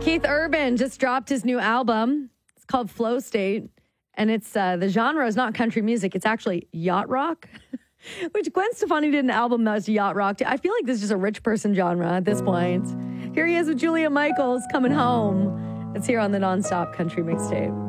Keith Urban just dropped his new album. It's called Flow State. And it's the genre is not country music. It's actually yacht rock, which Gwen Stefani did an album that was yacht rock. I feel like this is just a rich person genre at this point. Here he is with Julia Michaels, Coming Home. It's here on the Nonstop Country Mixtape.